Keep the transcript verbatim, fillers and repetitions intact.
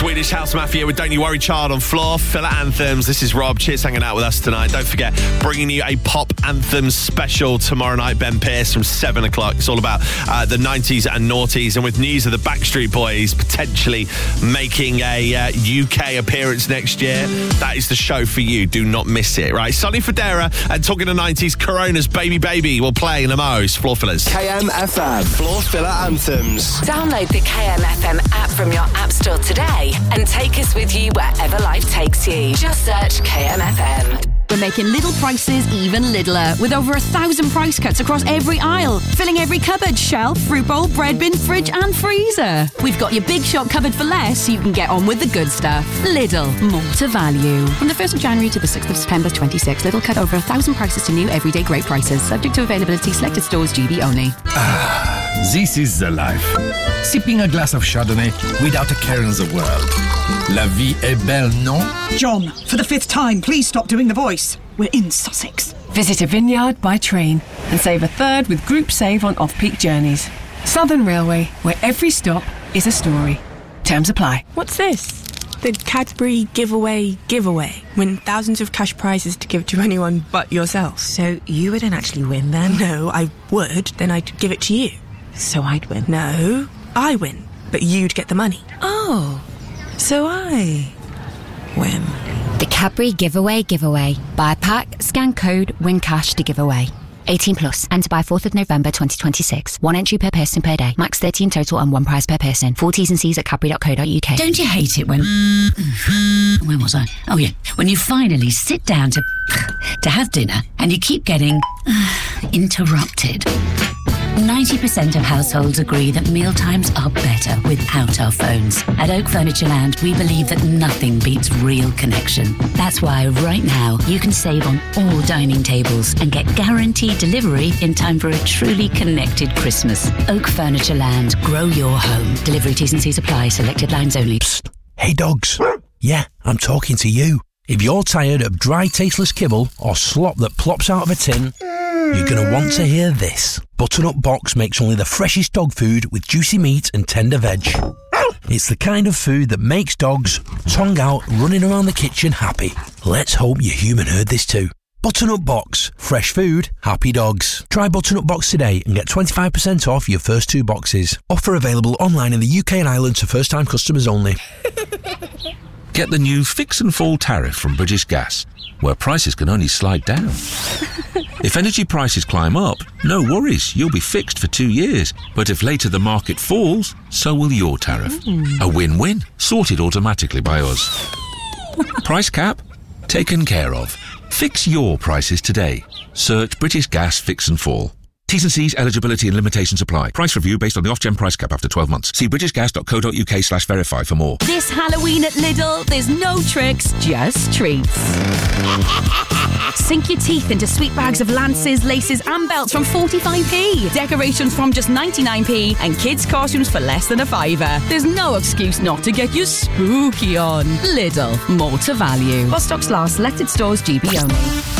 Swedish House Mafia with Don't You Worry Child on Floor Filler Anthems. This is Rob. Cheers hanging out with us tonight. Don't forget, bringing you a pop anthems special tomorrow night. Ben Pearce from seven o'clock. It's all about uh, the nineties and noughties, and with news of the Backstreet Boys potentially making a uh, U K appearance next year. That is the show for you. Do not miss it. Right, Sonny Fodera and talking to nineties, Corona's Baby Baby will play in the most. Floor Fillers. K M F M. Floor Filler Anthems. Download the K M F M app from your app store today and take us with you wherever life takes you. Just search K M F M. We're making little prices even littler, with over a thousand price cuts across every aisle, filling every cupboard, shelf, fruit bowl, bread bin, fridge and freezer. We've got your big shop covered for less, so you can get on with the good stuff. Lidl, more to value. From the first of January to the sixth of September twenty-six, Lidl cut over a thousand prices to new everyday great prices, subject to availability, selected stores, G B only. Ah, this is the life. Sipping a glass of Chardonnay without a care in the world. La vie est belle, non? John, for the fifth time, please stop doing the voice. We're in Sussex. Visit a vineyard by train and save a third with Group Save on off-peak journeys. Southern Railway, where every stop is a story. Terms apply. What's this? The Cadbury giveaway giveaway. Win thousands of cash prizes to give to anyone but yourself. So you wouldn't actually win then? No, I would. Then I'd give it to you. So I'd win? No, I win. But you'd get the money. Oh, so I win. The Cadbury Giveaway Giveaway. Buy a pack, scan code, win cash to give away. eighteen plus. Enter by fourth of November twenty twenty-six. One entry per person per day. Max thirty in total and one prize per person. Full T's and C's at cadbury dot co dot uk. Don't you hate it when... Where was I? Oh yeah. When you finally sit down to... to have dinner and you keep getting... interrupted. ninety percent of households agree that mealtimes are better without our phones. At Oak Furniture Land, we believe that nothing beats real connection. That's why right now you can save on all dining tables and get guaranteed delivery in time for a truly connected Christmas. Oak Furniture Land. Grow your home. Delivery T's and C's apply. Selected lines only. Psst. Hey dogs. Yeah, I'm talking to you. If you're tired of dry, tasteless kibble or slop that plops out of a tin, you're going to want to hear this. Butternut Box makes only the freshest dog food with juicy meat and tender veg. It's the kind of food that makes dogs, tongue out, running around the kitchen happy. Let's hope your human heard this too. Butternut Box. Fresh food, happy dogs. Try Butternut Box today and get twenty-five percent off your first two boxes. Offer available online in the U K and Ireland to first-time customers only. Get the new Fix and Fall tariff from British Gas, where prices can only slide down. If energy prices climb up, no worries, you'll be fixed for two years. But if later the market falls, so will your tariff. Mm. A win-win, sorted automatically by us. Price cap? Taken care of. Fix your prices today. Search British Gas Fix and Fall. T's and C's, eligibility and limitations apply. Price review based on the off-gen price cap after twelve months. See british gas dot co dot uk slash verify for more. This Halloween at Lidl, there's no tricks, just treats. Sink your teeth into sweet bags of lances, laces and belts from forty-five p. Decorations from just ninety-nine p and kids' costumes for less than a fiver. There's no excuse not to get you spooky on. Lidl, more to value. While stocks last, selected stores, G B only.